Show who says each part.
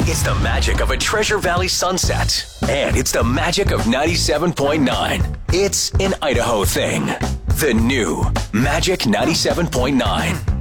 Speaker 1: It's the magic of a Treasure Valley sunset. And it's the magic of 97.9. It's an Idaho thing. The new Magic 97.9.